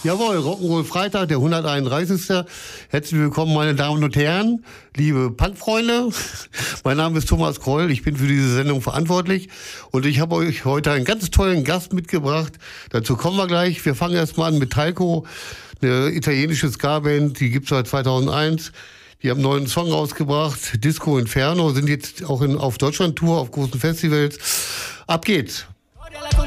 Jawohl, Rock'n'Roll Freitag, der 131. Herzlich willkommen, meine Damen und Herren, liebe Punkfreunde. Mein Name ist Thomas Kroll, ich bin für diese Sendung verantwortlich und ich habe euch heute einen ganz tollen Gast mitgebracht. Dazu kommen wir gleich. Wir fangen erstmal an mit Talco, eine italienische Ska-Band, die gibt's seit 2001. Die haben einen neuen Song rausgebracht, Disco Inferno, sind jetzt auch auf Deutschland-Tour, auf großen Festivals. Ab geht's!